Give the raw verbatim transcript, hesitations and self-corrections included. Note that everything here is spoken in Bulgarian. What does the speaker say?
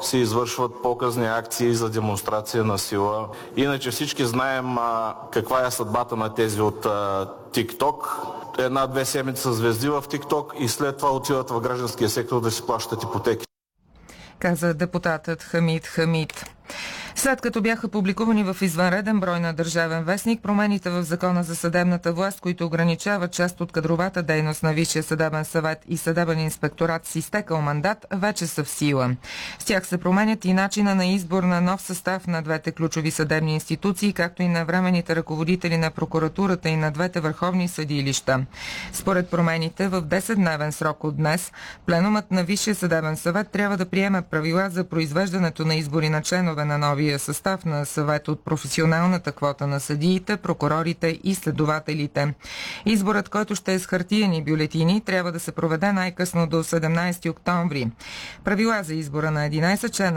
се извършват показни акции за демонстрация на сила. Иначе всички знаем а, каква е съдбата на тези от а, TikTok. Една-две седмици са звезди в TikTok и след това отиват в гражданския сектор да си плащат ипотеки. Каза депутатът Хамид Хамид. След като бяха публикувани в извънреден брой на Държавен вестник, промените в Закона за съдебната власт, които ограничават част от кадровата дейност на Висшия съдебен съвет и съдебен инспекторат с изтекал мандат, вече са в сила. С тях се променят и начина на избор на нов състав на двете ключови съдебни институции, както и на временните ръководители на прокуратурата и на двете върховни съдилища. Според промените, в десетдневен срок от днес, пленумът на Висшия съдебен съвет трябва да приеме правила за произвеждането на избори на членове на новия състав на съвет от професионалната квота на съдиите, прокурорите и следователите. Изборът, който ще е с хартиени бюлетини, трябва да се проведе най-късно до седемнадесети октомври. Правила за избора на единадесет члена